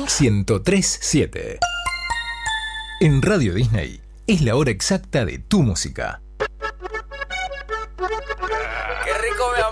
103.7. En Radio Disney es la hora exacta de tu música.